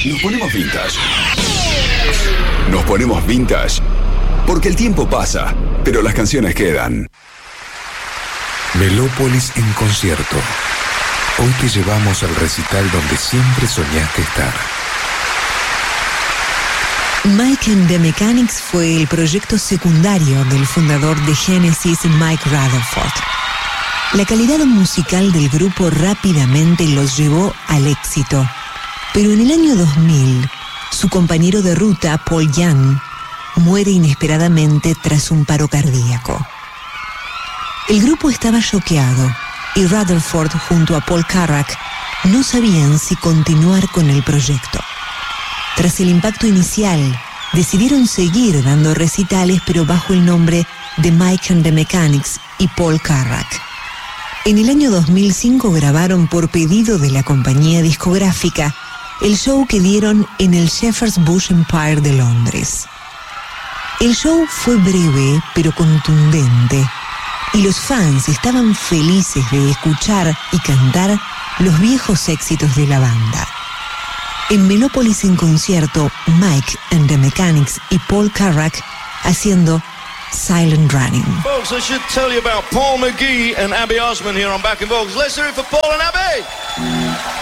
Nos ponemos vintage. Nos ponemos vintage porque el tiempo pasa, pero las canciones quedan. Melópolis en concierto. Hoy te llevamos al recital donde siempre soñaste estar. Mike and the Mechanics fue el proyecto secundario del fundador de Genesis, Mike Rutherford. La calidad musical del grupo rápidamente los llevó al éxito, pero en el año 2000, su compañero de ruta, Paul Young, muere inesperadamente tras un paro cardíaco. El grupo estaba choqueado y Rutherford junto a Paul Carrack no sabían si continuar con el proyecto. Tras el impacto inicial, decidieron seguir dando recitales, pero bajo el nombre de Mike and the Mechanics y Paul Carrack. En el año 2005 grabaron por pedido de la compañía discográfica el show que dieron en el Shepherd's Bush Empire de Londres. El show fue breve pero contundente y los fans estaban felices de escuchar y cantar los viejos éxitos de la banda. En Melópolis en concierto, Mike and the Mechanics y Paul Carrack haciendo Silent Running. Folks, I should tell you about Paul McGee and Abby Osmond here on Back in Vocals. Let's hear it for Paul and Abby!